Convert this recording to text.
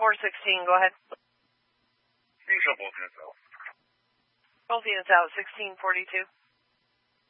416, go ahead. You can show both units out. Both units out, 1642.